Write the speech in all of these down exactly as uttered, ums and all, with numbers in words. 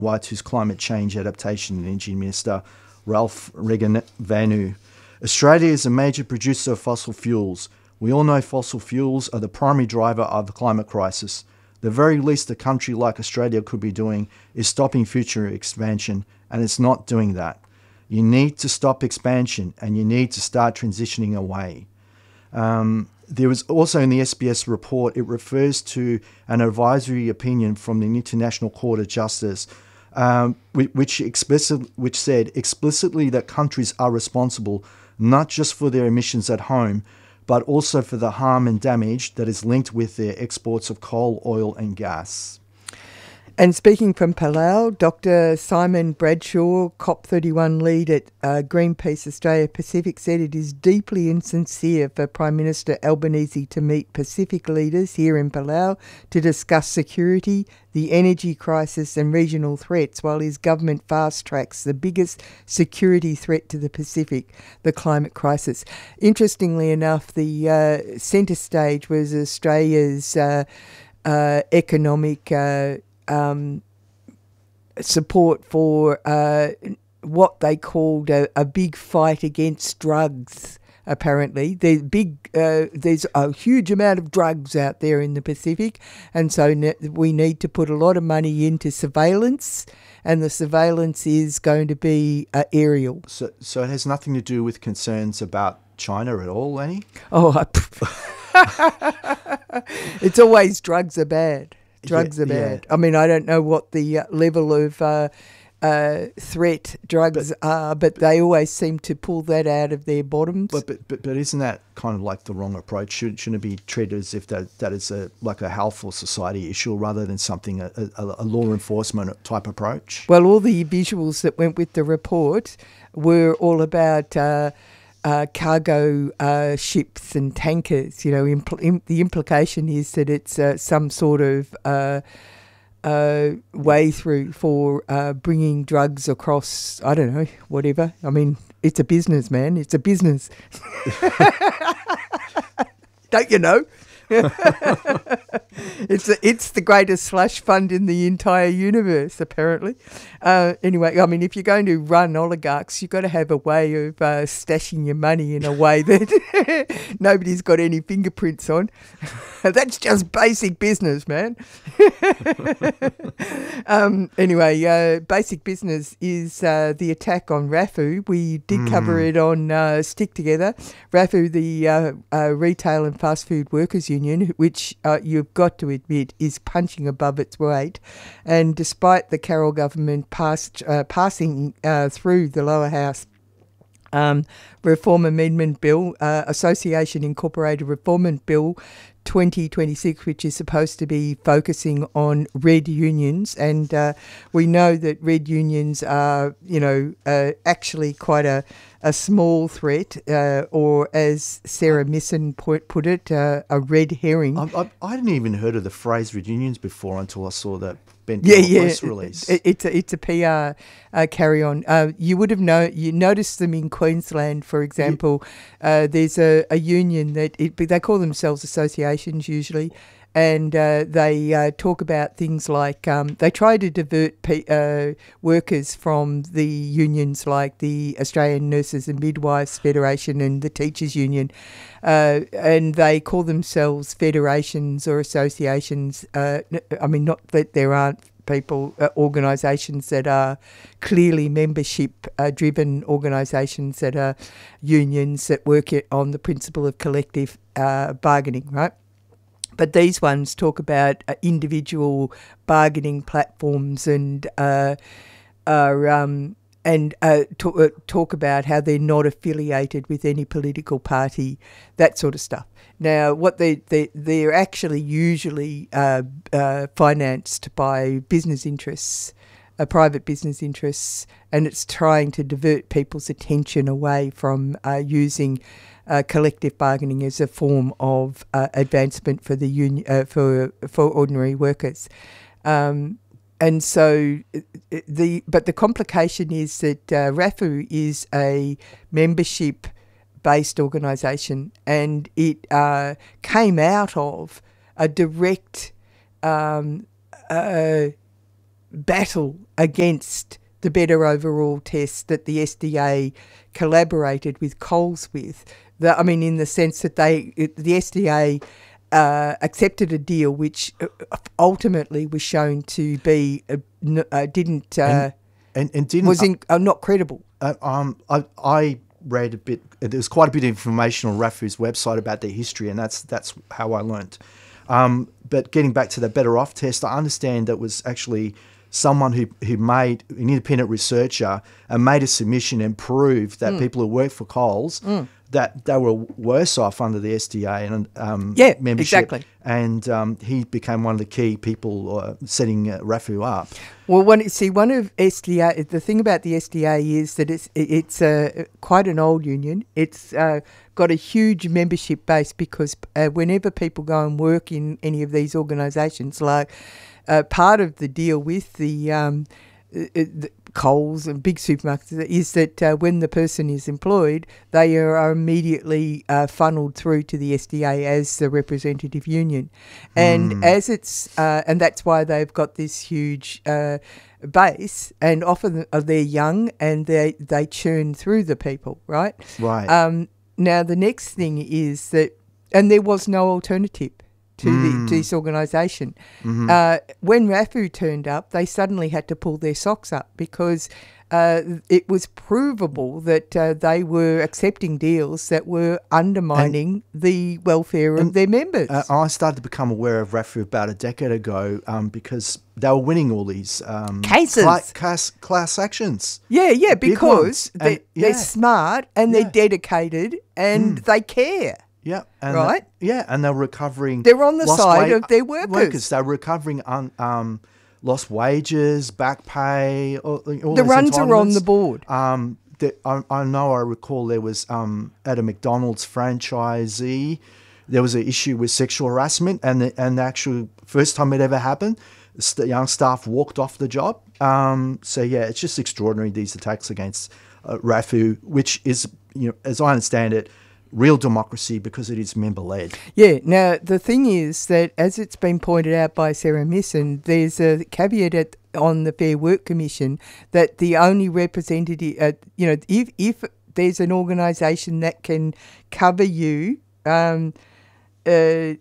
Vanuatu's Climate Change Adaptation and Energy Minister, Ralph Regenvanu. Australia is a major producer of fossil fuels. We all know fossil fuels are the primary driver of the climate crisis. The very least a country like Australia could be doing is stopping future expansion, and it's not doing that. You need to stop expansion, and you need to start transitioning away. Um, there was also in the S B S report, it refers to an advisory opinion from the International Court of Justice, um, which, explicit, which said explicitly that countries are responsible not just for their emissions at home, but also for the harm and damage that is linked with their exports of coal, oil and gas. And speaking from Palau, Doctor Simon Bradshaw, COP thirty-one lead at uh, Greenpeace Australia Pacific, said it is deeply insincere for Prime Minister Albanese to meet Pacific leaders here in Palau to discuss security, the energy crisis and regional threats, while his government fast-tracks the biggest security threat to the Pacific, the climate crisis. Interestingly enough, the uh, centre stage was Australia's uh, uh, economic uh, Um, support for uh, what they called a, a big fight against drugs. Apparently, there's big, uh, there's a huge amount of drugs out there in the Pacific, and so ne- we need to put a lot of money into surveillance, and the surveillance is going to be uh, aerial. So, so it has nothing to do with concerns about China at all, Annie? Oh, it's always drugs are bad. Drugs yeah, are bad. Yeah. I mean, I don't know what the uh, level of uh, uh, threat drugs but, are, but they always seem to pull that out of their bottoms. But but, but but isn't that kind of like the wrong approach? Should, shouldn't it be treated as if that, that is a like a health or society issue rather than something, a, a, a law enforcement type approach? Well, all the visuals that went with the report were all about Uh, Uh, cargo uh, ships and tankers. You know, impl- im- the implication is that it's uh, some sort of uh, uh, way through for uh, bringing drugs across, I don't know, whatever. I mean, it's a business, man. It's a business. Don't you know? it's a, it's the greatest slush fund in the entire universe, apparently. Uh, anyway, I mean, if you're going to run oligarchs, you've got to have a way of uh, stashing your money in a way that nobody's got any fingerprints on. That's just basic business, man. um, anyway, uh, basic business is uh, the attack on RAFFU. We did mm. cover it on uh, Stick Together. RAFFU, the uh, uh, Retail and Fast Food Workers Union, which uh, you've got to admit is punching above its weight. And despite the Carroll government passed, uh, passing uh, through the lower house um, Reform Amendment Bill, uh, Association Incorporated Reform Bill twenty twenty-six, which is supposed to be focusing on red unions. And uh, we know that red unions are, you know, uh, actually quite a, a small threat, uh, or as Sarah Misson put, put it, uh, a red herring. I, I, I hadn't even heard of the phrase red unions before until I saw that Ben yeah, yeah. press release. It, it's, a, it's a P R uh, carry-on. Uh, you would have known, you noticed them in Queensland, for example. Yeah. Uh, there's a, a union that, it, they call themselves associations usually, and uh, they uh, talk about things like, um, they try to divert pe- uh, workers from the unions like the Australian Nurses and Midwives Federation and the Teachers Union, uh, and they call themselves federations or associations. Uh, I mean, not that there aren't people, uh, organisations that are clearly membership-driven uh, organisations that are unions that work it on the principle of collective uh, bargaining, right? But these ones talk about uh, individual bargaining platforms and uh, are um, and uh, talk, uh, talk about how they're not affiliated with any political party, that sort of stuff. Now, what they they they're actually usually uh, uh, financed by business interests, uh, private business interests, and it's trying to divert people's attention away from uh, using Uh, collective bargaining as a form of uh, advancement for the union, uh, for for ordinary workers, um, and so the but the complication is that uh, RAFFU is a membership-based organisation, and it uh, came out of a direct um, uh, battle against the better overall test that the S D A collaborated with Coles with. The, I mean, in the sense that they, it, the S D A uh, accepted a deal which ultimately was shown to be uh, n- uh, didn't uh, and, and, and didn't was in, uh, not credible. Uh, um, I, I read a bit. There was quite a bit of information on R A F U's website about their history, and that's that's how I learnt. Um, but getting back to the better off test, I understand that was actually someone who, who made an independent researcher and made a submission and proved that mm. people who work for Coles mm. that they were worse off under the S D A and um, yeah, membership. Exactly. And um, he became one of the key people uh, setting uh, R A F U up. Well, one, see, one of S D A, the thing about the S D A is that it's it's uh, quite an old union. It's uh, got a huge membership base because uh, whenever people go and work in any of these organisations, like uh, part of the deal with the, um, uh, the Coles and big supermarkets is that uh, when the person is employed, they are immediately uh, funneled through to the S D A as the representative union, and mm. as it's uh, and that's why they've got this huge uh, base, and often they're young and they they churn through the people, right? Right. Um, now the next thing is that, and there was no alternative to, mm. the, to this organisation. Mm-hmm. Uh, when R A F U turned up, they suddenly had to pull their socks up because uh, it was provable that uh, they were accepting deals that were undermining and, the welfare of their members. Uh, I started to become aware of R A F U about a decade ago um, because they were winning all these um, cases, cl- class, class actions. Yeah, yeah, because they're, and, yeah. they're smart and yeah. they're dedicated and mm. they care. Yeah, and right. The, yeah, and they're recovering. They're on the side wa- of their workers. workers. They're recovering on um, lost wages, back pay. All, all the runs are on the board. Um, the, I, I know. I recall there was um, at a McDonald's franchisee, there was an issue with sexual harassment, and the, and the actual first time it ever happened, the young staff walked off the job. Um, so yeah, it's just extraordinary, these attacks against uh, R A F U, which is, you know, as I understand it, real democracy because it is member-led. Yeah. Now, the thing is that, as it's been pointed out by Sarah Misson, there's a caveat at, on the Fair Work Commission that the only representative, uh, you know, if if there's an organisation that can cover you, um, uh,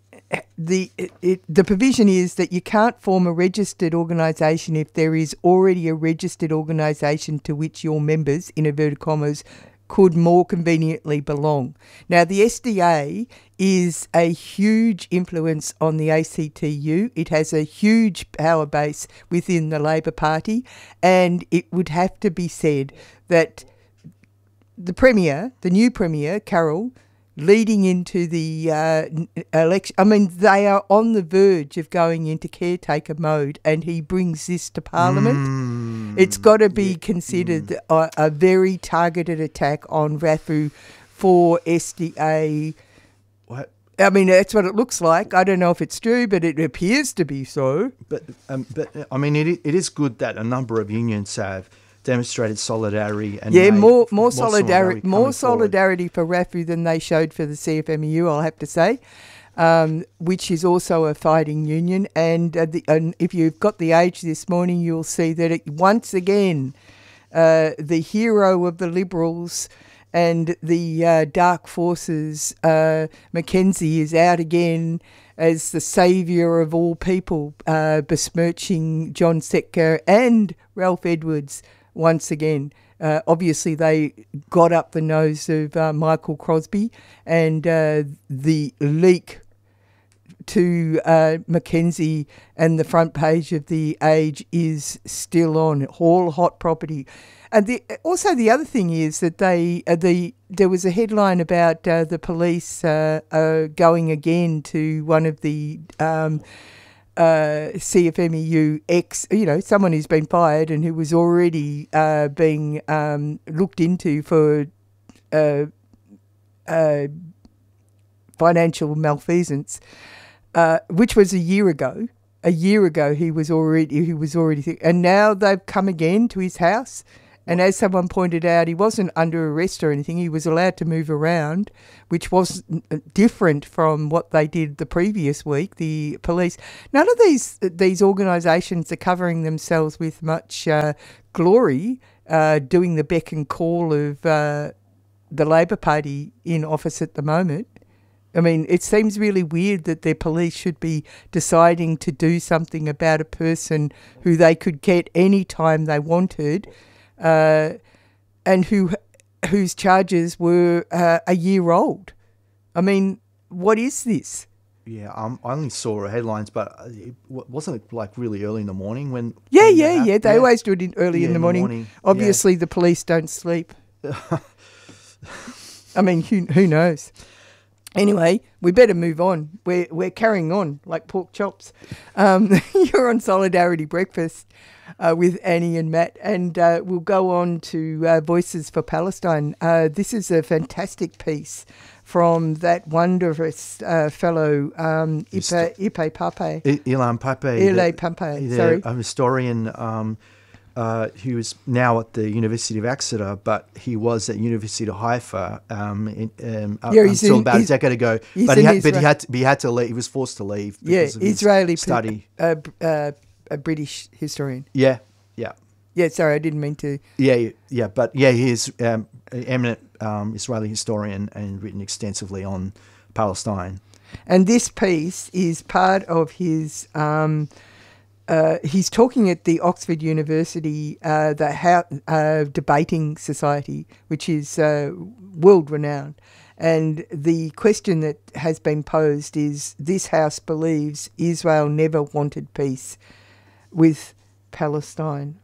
the it, the provision is that you can't form a registered organisation if there is already a registered organisation to which your members, in inverted commas, could more conveniently belong. Now, the S D A is a huge influence on the A C T U. It has a huge power base within the Labor Party, and it would have to be said that the Premier, the new Premier, Carroll, leading into the uh, election, I mean, they are on the verge of going into caretaker mode, and he brings this to Parliament. Mm. It's got to be considered mm. a, a very targeted attack on R A F U for S D A. What? I mean, that's what it looks like. I don't know if it's true, but it appears to be so. But, um, but I mean, it it is good that a number of unions have demonstrated solidarity and yeah, more more solidarity, more solidarity for R A F U than they showed for the C F M E U, I'll have to say, um, which is also a fighting union. And, uh, the, and if you've got The Age this morning, you'll see that it, once again, uh, the hero of the Liberals and the uh, dark forces, uh, Mackenzie, is out again as the saviour of all people, uh, besmirching John Setka and Ralph Edwards. Once again, uh, obviously they got up the nose of uh, Michael Crosby, and uh, the leak to uh, Mackenzie and the front page of The Age is still on, all hot property. And the, also the other thing is that they uh, the there was a headline about uh, the police uh, uh, going again to one of the Um, Uh, C F M E U ex, you know, someone who's been fired and who was already uh, being um, looked into for uh, uh, financial malfeasance, uh, which was a year ago. A year ago, he was already he was already, th- and now they've come again to his house, And as someone pointed out, he wasn't under arrest or anything. He was allowed to move around, which was different from what they did the previous week, the police. None of these these organisations are covering themselves with much uh, glory, uh, doing the beck and call of uh, the Labor Party in office at the moment. I mean, it seems really weird that their police should be deciding to do something about a person who they could get any time they wanted, uh, and who whose charges were uh, a year old. I mean, what is this? Yeah, um, I only saw headlines, but it, wasn't it like really early in the morning when? Yeah, when yeah, that yeah. They yeah. always do it in early yeah, in the in morning. The morning. Obviously, yeah. The police don't sleep. I mean, who who knows? Anyway, we better move on. We're we're carrying on like pork chops. Um, you're on Solidarity Breakfast uh, with Annie and Matt, and uh, we'll go on to uh, Voices for Palestine. Uh, this is a fantastic piece from that wondrous uh, fellow um, Ipe Ipe Pape. Ilan Pape. Ilan Pape. Sorry, a historian. Um, Uh, he was now at the University of Exeter, but he was at University of Haifa um, in, um, yeah, until in, about a decade ago. But he, had, but he had, to, he had to leave. He was forced to leave because yeah, of his Israeli study. Uh, uh, a British historian. Yeah, yeah, yeah. Sorry, I didn't mean to. Yeah, yeah, but yeah, he is um, an eminent um, Israeli historian and written extensively on Palestine. And this piece is part of his. Um, Uh, he's talking at the Oxford University, uh, the how, uh, debating society, which is uh, world renowned. And the question that has been posed is, this house believes Israel never wanted peace with Palestine.